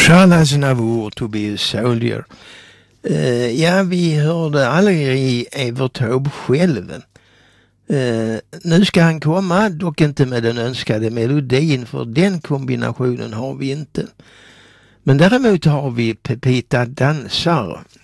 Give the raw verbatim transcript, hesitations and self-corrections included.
Charles Aznavour to be a soldier. Uh, ja, vi hörde aldrig Evert Taube själv. Uh, nu ska han komma, dock inte med den önskade melodin, för den kombinationen har vi inte. Men däremot har vi Pepita dansar.